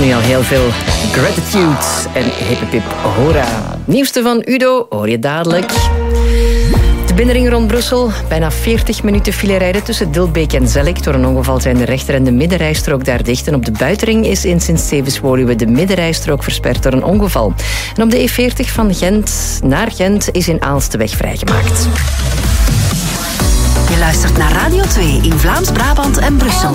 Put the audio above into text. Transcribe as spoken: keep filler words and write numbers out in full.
nu al heel veel gratitude en hippie-pip hoera. Nieuwste van Udo hoor je dadelijk. De binnenring rond Brussel. Bijna veertig minuten file rijden tussen Dilbeek en Zellik. Door een ongeval zijn de rechter- en de middenrijstrook daar dicht. En op de buitenring is in Sint-Stevens-Woluwe de middenrijstrook versperd door een ongeval. En op de E veertig van Gent naar Gent is in Aalst de weg vrijgemaakt. Je luistert naar Radio twee in Vlaams-Brabant en Brussel.